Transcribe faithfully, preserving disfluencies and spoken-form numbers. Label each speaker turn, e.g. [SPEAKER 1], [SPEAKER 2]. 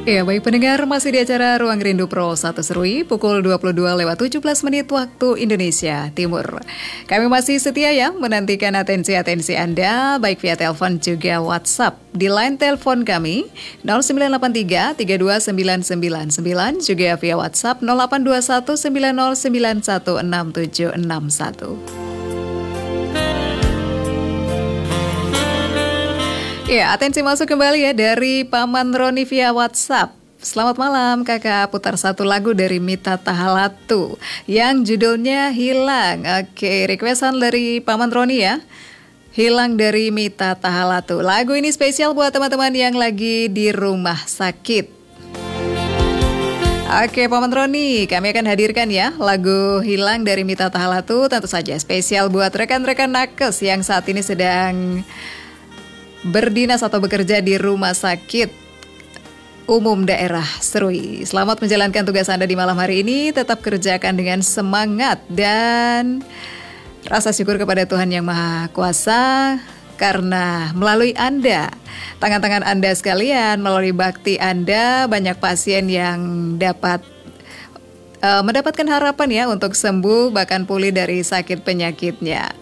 [SPEAKER 1] Ya, baik pendengar, masih di acara Ruang Rindu Pro satu Serui, pukul dua puluh dua lewat tujuh belas menit waktu Indonesia Timur. Kami masih setia ya menantikan atensi-atensi Anda, baik via telepon juga WhatsApp. Di line telepon kami nol sembilan delapan tiga tiga dua sembilan sembilan sembilan, juga via WhatsApp nol delapan dua satu sembilan nol sembilan satu enam tujuh enam satu. Ya, atensi masuk kembali ya dari Paman Roni via WhatsApp. Selamat malam kakak, putar satu lagu dari Mita Tahalatu yang judulnya Hilang. Oke, requestan dari Paman Roni ya. Hilang dari Mita Tahalatu. Lagu ini spesial buat teman-teman yang lagi di rumah sakit. Oke Paman Roni, kami akan hadirkan ya lagu Hilang dari Mita Tahalatu. Tentu saja spesial buat rekan-rekan nakes yang saat ini sedang berdinas atau bekerja di Rumah Sakit Umum Daerah Serui. Selamat menjalankan tugas Anda di malam hari ini. Tetap kerjakan dengan semangat dan rasa syukur kepada Tuhan Yang Maha Kuasa, karena melalui Anda, tangan-tangan Anda sekalian, melalui bakti Anda, banyak pasien yang dapat uh, mendapatkan harapan ya untuk sembuh bahkan pulih dari sakit penyakitnya.